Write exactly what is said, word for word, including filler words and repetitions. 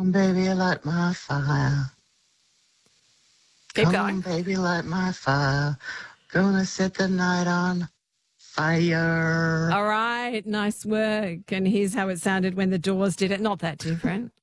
on, baby, light my fire. Keep Come going. on, baby, light my fire. Gonna set the night on fire. All right, nice work. And here's how it sounded when the Doors did it. Not that different.